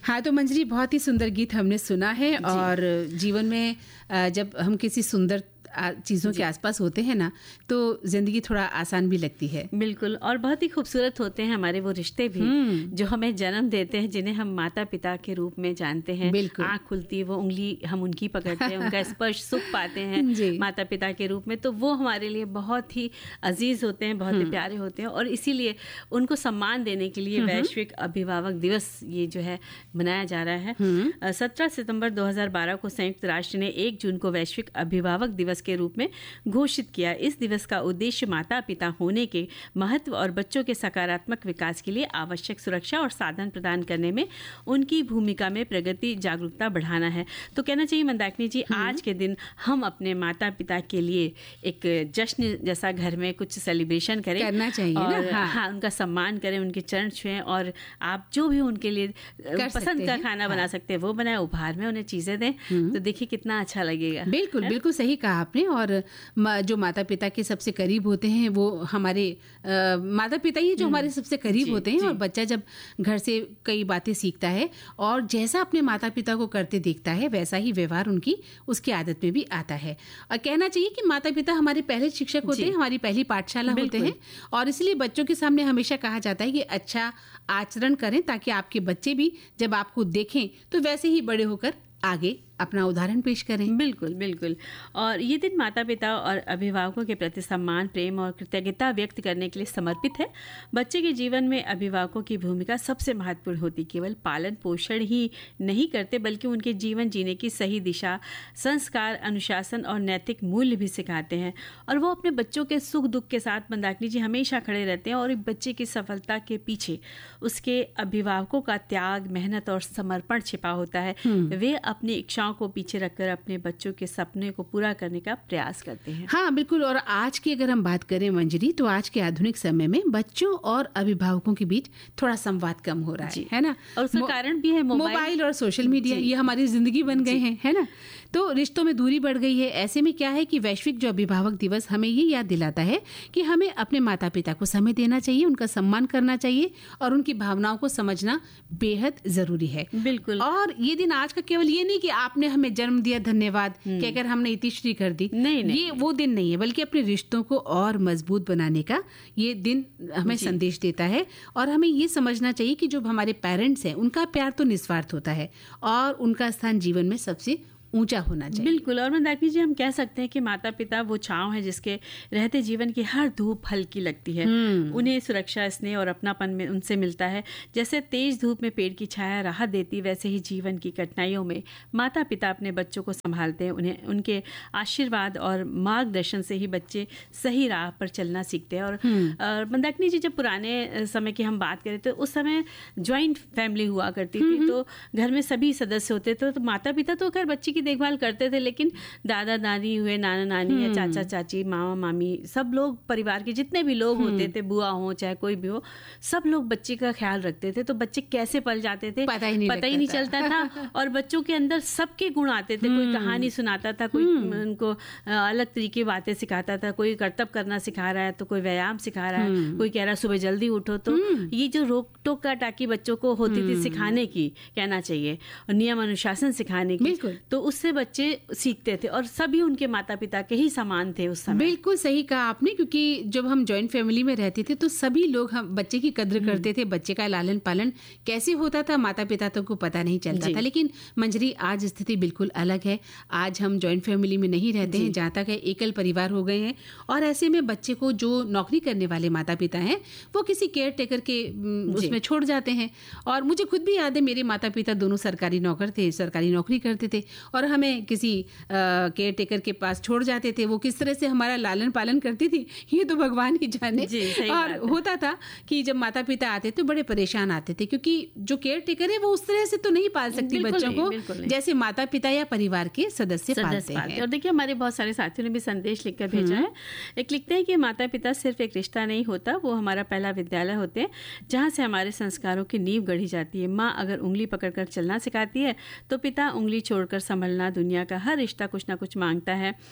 हाँ, तो मंजरी बहुत ही सुंदर गीत हमने सुना है और जीवन में जब हम किसी सुंदर चीज़ों के आसपास होते हैं ना, तो ज़िंदगी थोड़ा आसान भी लगती है। बिल्कुल, और बहुत ही खूबसूरत होते हैं हमारे वो रिश्ते भी जो हमें जन्म देते हैं, जिन्हें हम माता पिता के रूप में जानते हैं। आँख खुलती है, वो उंगली हम उनकी पकड़ते हैं, उनका स्पर्श सुख पाते हैं माता पिता के रूप में, तो वो हमारे लिए बहुत ही अजीज होते हैं, बहुत ही प्यारे होते हैं। और इसीलिए उनको सम्मान देने के लिए वैश्विक अभिभावक दिवस ये जो है मनाया जा रहा है। 17 सितंबर 2012 को संयुक्त राष्ट्र ने 1 जून को वैश्विक अभिभावक दिवस के रूप में घोषित किया। इस दिवस का उद्देश्य माता पिता होने के महत्व और बच्चों के सकारात्मक विकास के लिए आवश्यक सुरक्षा और साधन प्रदान करने में उनकी भूमिका में प्रगति जागरूकता बढ़ाना है। तो कहना चाहिए मंदाकिनी जी, आज के दिन हम अपने माता पिता के लिए एक जश्न जैसा घर में कुछ सेलिब्रेशन करें, करना चाहिए और हाँ, उनका सम्मान करें, उनके चरण छुएं और आप जो भी उनके लिए पसंद का खाना बना सकते हैं वो बनाए, उपहार में उन्हें चीजें दें, तो देखिए कितना अच्छा लगेगा। बिल्कुल बिल्कुल सही कहा आपने। और जो माता पिता के सबसे करीब होते हैं वो हमारे माता पिता ही जो हमारे सबसे करीब होते हैं। और बच्चा जब घर से कई बातें सीखता है और जैसा अपने माता पिता को करते देखता है वैसा ही व्यवहार उसकी आदत में भी आता है। और कहना चाहिए कि माता पिता हमारे पहले शिक्षक होते हैं, हमारी पहली पाठशाला होते हैं। और इसलिए बच्चों के सामने हमेशा कहा जाता है कि अच्छा आचरण करें ताकि आपके बच्चे भी जब आपको देखें तो वैसे ही बड़े होकर आगे अपना उदाहरण पेश करें। बिल्कुल बिल्कुल। और ये दिन माता पिता और अभिभावकों के प्रति सम्मान, प्रेम और कृतज्ञता व्यक्त करने के लिए समर्पित है। बच्चे के जीवन में अभिभावकों की भूमिका सबसे महत्वपूर्ण होती। केवल पालन पोषण ही नहीं करते बल्कि उनके जीवन जीने की सही दिशा, संस्कार, अनुशासन और नैतिक मूल्य भी सिखाते हैं। और वो अपने बच्चों के सुख दुख के साथ मंदाकिनी जी हमेशा खड़े रहते हैं। और एक बच्चे की सफलता के पीछे उसके अभिभावकों का त्याग, मेहनत और समर्पण छिपा होता है। वे अपनी इच्छाओं को पीछे रखकर अपने बच्चों के सपने को पूरा करने का प्रयास करते हैं। हाँ बिल्कुल। और आज की अगर हम बात करें मंजरी, तो आज के आधुनिक समय में बच्चों और अभिभावकों के बीच थोड़ा संवाद कम हो रहा है ना। और उसका कारण भी है मोबाइल और सोशल मीडिया, ये हमारी जिंदगी बन गए हैं, है ना। तो रिश्तों में दूरी बढ़ गई है। ऐसे में क्या है कि वैश्विक जो अभिभावक दिवस हमें ये याद दिलाता है कि हमें अपने माता पिता को समय देना चाहिए, उनका सम्मान करना चाहिए और उनकी भावनाओं को समझना बेहद जरूरी है। बिल्कुल। और ये दिन आज का केवल ये नहीं कि आपने हमें जन्म दिया धन्यवाद कहकर हमने इतिश्री कर दी, नहीं, ये वो दिन नहीं है, बल्कि अपने रिश्तों को और मजबूत बनाने का ये दिन हमें संदेश देता है। और हमें ये समझना चाहिए कि जो हमारे पेरेंट्स हैं उनका प्यार तो निस्वार्थ होता है और उनका स्थान जीवन में सबसे ऊंचा होना चाहिए। बिल्कुल। और मंदाकिनी जी, हम कह सकते हैं कि माता पिता वो छांव है जिसके रहते जीवन की हर धूप हल्की लगती है। उन्हें सुरक्षा, स्नेह और अपनापन में उनसे मिलता है। जैसे तेज धूप में पेड़ की छाया राहत देती, वैसे ही जीवन की कठिनाइयों में माता पिता अपने बच्चों को संभालते हैं। उन्हें उनके आशीर्वाद और मार्गदर्शन से ही बच्चे सही राह पर चलना सीखते हैं। और मंदाकिनी जी, जब पुराने समय की हम बात करें तो उस समय ज्वाइंट फैमिली हुआ करती थी, तो घर में सभी सदस्य होते थे। तो माता पिता तो खैर बच्चे की देखभाल करते थे, लेकिन दादा दादी हुए, नाना नानी या चाचा चाची, मामा मामी, सब लोग परिवार के जितने भी लोग होते थे, बुआ हो चाहे कोई भी हो, सब लोग बच्चे का ख्याल रखते थे। तो बच्चे कैसे पल जाते थे पता ही नहीं चलता था। और बच्चों के अंदर सबके गुण आते थे। कोई कहानी सुनाता था, कोई उनको अलग तरीके की बातें सिखाता था, कोई कर्तव्य करना सिखा रहा है, तो कोई व्यायाम सिखा रहा है, कोई कह रहा है सुबह जल्दी उठो। तो ये जो रोक टोक का टाकी बच्चों को होती थी सिखाने की, कहना चाहिए, और नियम अनुशासन सिखाने की, तो उससे बच्चे सीखते थे। और सभी उनके माता पिता के ही समान थे उस समय। बिल्कुल सही कहा आपने, क्योंकि जब हम जॉइंट फैमिली में रहते थे तो सभी लोग हम बच्चे की कद्र करते थे। बच्चे का लालन पालन कैसे होता था माता पिता तो को पता नहीं चलता था। लेकिन मंजरी, आज स्थिति बिल्कुल अलग है। आज हम जॉइंट फैमिली में नहीं रहते हैं, जहाँ तक है एकल परिवार हो गए हैं। और ऐसे में बच्चे को जो नौकरी करने वाले माता पिता हैं वो किसी केयर टेकर के उसमें छोड़ जाते हैं। और मुझे खुद भी याद है, मेरे माता पिता दोनों सरकारी नौकर थे, सरकारी नौकरी करते थे और हमें किसी केयर टेकर के पास छोड़ जाते थे। वो किस तरह से हमारा लालन पालन करती थी ये तो भगवान ही जाने। और होता था कि जब माता पिता आते तो बड़े परेशान आते थे, क्योंकि जो केयर टेकर है वो उस तरह से तो नहीं पाल सकती बच्चों को जैसे माता पिता या परिवार के सदस्य पालते हैं। और देखिए, हमारे बहुत सारे साथियों ने भी संदेश लिखकर भेजा है। एक लिखते हैं कि माता पिता सिर्फ एक रिश्ता नहीं होता, वो हमारा पहला विद्यालय होते हैं जहाँ से हमारे संस्कारों की नींव गढ़ी जाती है। माँ अगर उंगली पकड़कर चलना सिखाती है तो पिता उंगली छोड़कर संभलना। दुनिया का हर रिश्ता कुछ ना कुछ मांगता है,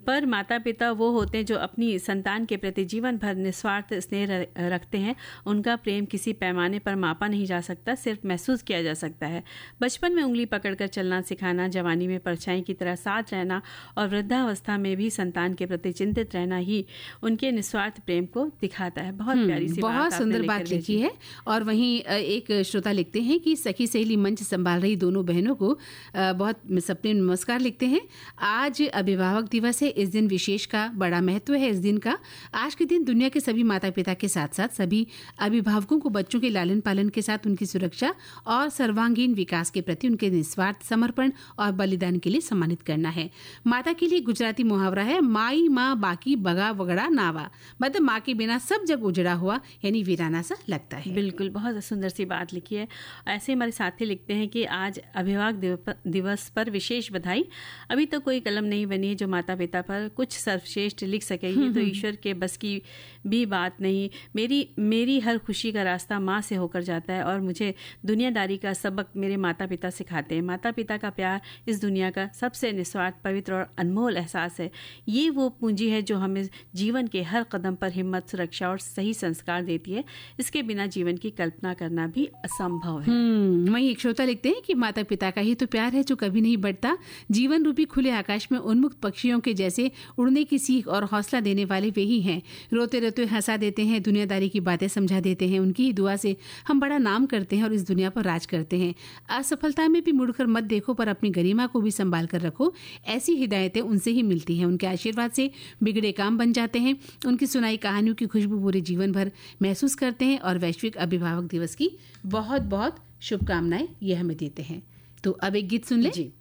पर माता पिता वो होते हैं जो अपनी संतान के प्रति जीवन भर निस्वार्थ स्नेह रखते हैं। उनका प्रेम किसी पैमाने पर मापा नहीं जा सकता, सिर्फ महसूस किया जा सकता है। बचपन में उंगली पकड़कर चलना सिखाना, जवानी में परछाई की तरह साथ रहना और वृद्धावस्था में भी संतान के प्रति चिंतित रहना ही उनके निस्वार्थ प्रेम को दिखाता है। बहुत प्यारी सी बहुत सुंदर बात लिखी है। और वहीं एक श्रोता लिखते हैं कि सखी सहेली मंच संभाल रही दोनों बहनों को बहुत सपने नमस्कार लिखते हैं। आज अभिभावक दिवस है, इस दिन विशेष का बड़ा महत्व है। इस दिन का आज के दिन दुनिया के सभी माता पिता के साथ साथ सभी अभिभावकों को बच्चों के लालन पालन के साथ उनकी सुरक्षा और सर्वांगीण विकास के प्रति उनके निस्वार्थ समर्पण और बलिदान के लिए सम्मानित करना है। माता के लिए गुजराती मुहावरा है, माई माँ बाकी बगा वगड़ा नावा, मतलब माँ के बिना सब जग उजड़ा हुआ, यानी वीराना सा लगता है। बिल्कुल, बहुत सुंदर सी बात लिखी है। ऐसे हमारे साथी लिखते हैं कि आज अभिभावक दिवस पर विशेष बधाई। अभी तो कोई कलम नहीं बनी है जो माता पिता पर कुछ सर्वश्रेष्ठ लिख सके, ये तो ईश्वर के बस की भी बात नहीं। मेरी हर खुशी का रास्ता माँ से होकर जाता है और मुझे दुनियादारी का सबक मेरे माता पिता सिखाते हैं। माता पिता का प्यार इस दुनिया का सबसे निस्वार्थ, पवित्र और अनमोल एहसास है। ये वो पूंजी है जो हमें जीवन के हर कदम पर हिम्मत, सुरक्षा और सही संस्कार देती है। इसके बिना जीवन की कल्पना करना भी असंभव है। वहीं एक श्रोता लिखते हैं कि माता पिता का ही तो प्यार है जो कभी नहीं बढ़ता। जीवन रूपी खुले आकाश में उन्मुक्त पक्षियों के जैसे उड़ने की सीख और हौसला देने वाले वे ही हैं। रोते रोते हंसा देते हैं, दुनियादारी की बातें समझा देते हैं। उनकी ही दुआ से हम बड़ा नाम करते हैं और इस दुनिया पर राज करते हैं। असफलता में भी मुड़कर मत देखो, पर अपनी गरिमा को भी संभाल कर रखो। ऐसी हिदायतें उनसे ही मिलती हैं। उनके आशीर्वाद से बिगड़े काम बन जाते हैं। उनकी सुनाई कहानियों की खुशबू पूरे जीवन भर महसूस करते हैं और वैश्विक अभिभावक दिवस की बहुत बहुत शुभकामनाएं ये हमें देते हैं। तो अब एक गीत सुन लें। जी।